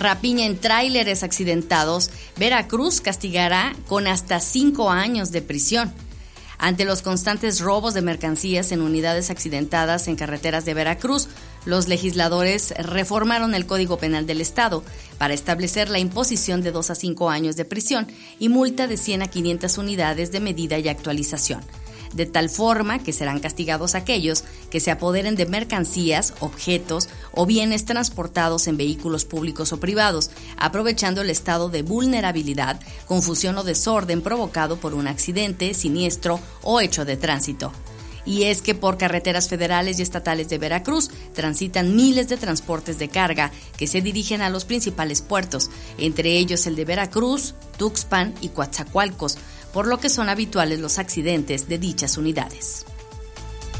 rapiña en tráileres accidentados, Veracruz castigará con hasta 5 años de prisión. Ante los constantes robos de mercancías en unidades accidentadas en carreteras de Veracruz, los legisladores reformaron el Código Penal del Estado para establecer la imposición de 2 a 5 años de prisión y multa de 100 a 500 unidades de medida y actualización, de tal forma que serán castigados aquellos que se apoderen de mercancías, objetos o bienes transportados en vehículos públicos o privados, aprovechando el estado de vulnerabilidad, confusión o desorden provocado por un accidente, siniestro o hecho de tránsito. Y es que por carreteras federales y estatales de Veracruz transitan miles de transportes de carga que se dirigen a los principales puertos, entre ellos el de Veracruz, Tuxpan y Coatzacoalcos, por lo que son habituales los accidentes de dichas unidades.